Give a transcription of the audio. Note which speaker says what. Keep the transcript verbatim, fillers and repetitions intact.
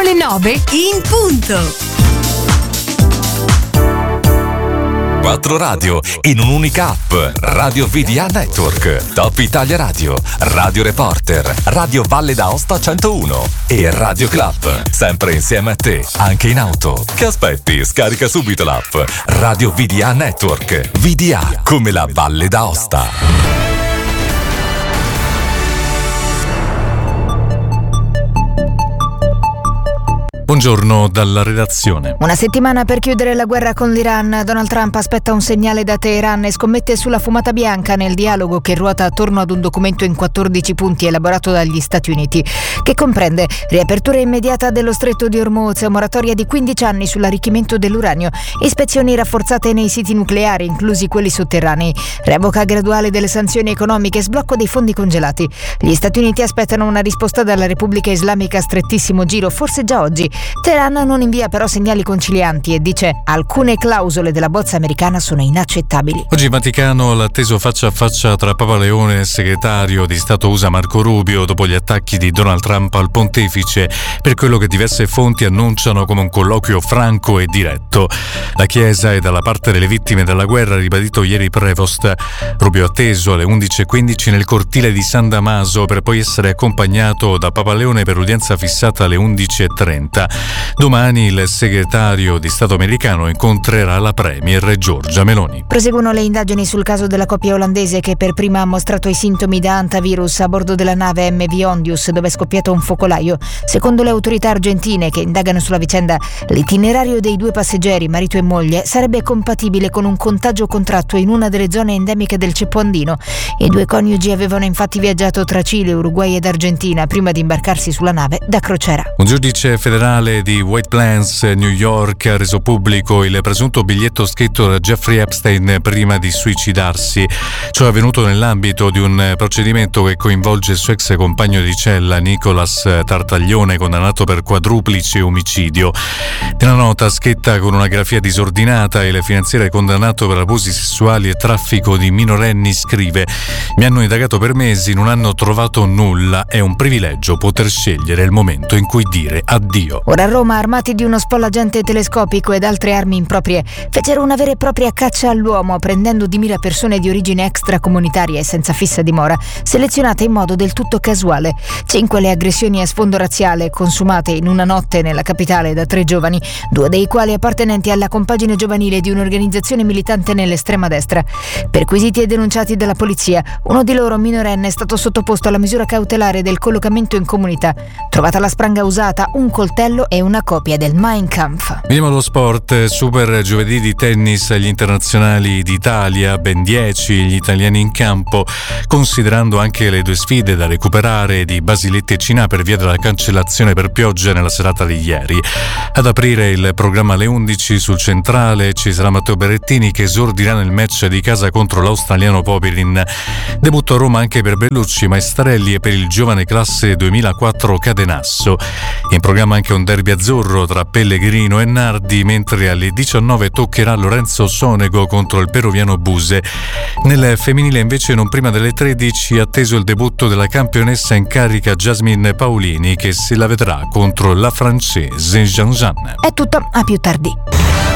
Speaker 1: Sono le nove in punto.
Speaker 2: Quattro radio in un'unica app. Radio V D A Network, Top Italia Radio, Radio Reporter, Radio Valle d'Aosta centouno e Radio Club. Sempre insieme a te, anche in auto. Che aspetti? Scarica subito l'app Radio V D A Network. V D A come la Valle d'Aosta.
Speaker 3: Buongiorno dalla redazione.
Speaker 4: Una settimana per chiudere la guerra con l'Iran. Donald Trump aspetta un segnale da Teheran e scommette sulla fumata bianca nel dialogo che ruota attorno ad un documento in quattordici punti elaborato dagli Stati Uniti, che comprende riapertura immediata dello stretto di Hormuz, moratoria di quindici anni sull'arricchimento dell'uranio, ispezioni rafforzate nei siti nucleari, inclusi quelli sotterranei, revoca graduale delle sanzioni economiche, sblocco dei fondi congelati. Gli Stati Uniti aspettano una risposta dalla Repubblica Islamica a strettissimo giro, forse già oggi. Teheran non invia però segnali concilianti e dice: alcune clausole della bozza americana sono inaccettabili.
Speaker 3: Oggi in Vaticano l'atteso faccia a faccia tra Papa Leone e il segretario di Stato U S A Marco Rubio dopo gli attacchi di Donald Trump al pontefice, per quello che diverse fonti annunciano come un colloquio franco e diretto. La Chiesa è dalla parte delle vittime della guerra, ha ribadito ieri Prevost. Rubio atteso alle undici e quindici nel cortile di San Damaso per poi essere accompagnato da Papa Leone per l'udienza fissata alle undici e trenta. Domani il segretario di Stato americano incontrerà la premier Giorgia Meloni.
Speaker 4: Proseguono le indagini sul caso della coppia olandese che per prima ha mostrato i sintomi da hantavirus a bordo della nave M V Ondius, dove è scoppiato un focolaio. Secondo le autorità argentine che indagano sulla vicenda, l'itinerario dei due passeggeri, marito e moglie, sarebbe compatibile con un contagio contratto in una delle zone endemiche del ceppo andino. I due coniugi avevano infatti viaggiato tra Cile, Uruguay ed Argentina prima di imbarcarsi sulla nave da crociera.
Speaker 3: Un giudice federale di White Plains, New York, ha reso pubblico il presunto biglietto scritto da Jeffrey Epstein prima di suicidarsi. Ciò è avvenuto nell'ambito di un procedimento che coinvolge il suo ex compagno di cella Nicolas Tartaglione, condannato per quadruplice omicidio. Nella nota, scritta con una grafia disordinata, il finanziere condannato per abusi sessuali e traffico di minorenni scrive: mi hanno indagato per mesi, non hanno trovato nulla, è un privilegio poter scegliere il momento in cui dire addio.
Speaker 4: Ora a Roma, armati di uno spollagente telescopico ed altre armi improprie, fecero una vera e propria caccia all'uomo, prendendo di mira persone di origine extracomunitaria e senza fissa dimora, selezionate in modo del tutto casuale. Cinque le aggressioni a sfondo razziale consumate in una notte nella capitale da tre giovani, due dei quali appartenenti alla compagine giovanile di un'organizzazione militante nell'estrema destra. Perquisiti e denunciati dalla polizia, uno di loro minorenne è stato sottoposto alla misura cautelare del collocamento in comunità. Trovata la spranga usata, un coltello e una copia del Mein Kampf.
Speaker 3: Veniamo allo sport. Super giovedì di tennis agli internazionali d'Italia, ben dieci gli italiani in campo, considerando anche le due sfide da recuperare di Basiletti e Cinà per via della cancellazione per pioggia nella serata di ieri. Ad aprire il programma alle undici sul centrale ci sarà Matteo Berrettini, che esordirà nel match di casa contro l'australiano Popelin. Debutto a Roma anche per Bellucci, Maestrelli e per il giovane classe duemilaquattro Cadenasso. In programma anche un derby azzurro tra Pellegrino e Nardi, mentre alle diciannove toccherà Lorenzo Sonego contro il peruviano Buse. Nel femminile invece non prima delle tredici atteso il debutto della campionessa in carica Jasmine Paolini, che se la vedrà contro la francese Jean Jean.
Speaker 4: È tutto, a più tardi.